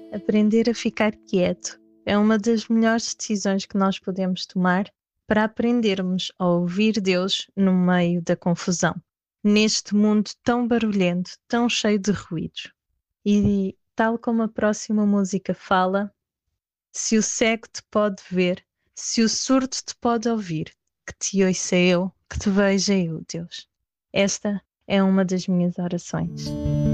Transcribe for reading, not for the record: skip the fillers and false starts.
Aprender a ficar quieto é uma das melhores decisões que nós podemos tomar para aprendermos a ouvir Deus no meio da confusão, neste mundo tão barulhento, tão cheio de ruídos. E tal como a próxima música fala, se o cego te pode ver, se o surdo te pode ouvir, que te ouça eu, que te veja eu, Deus. Esta é uma das minhas orações.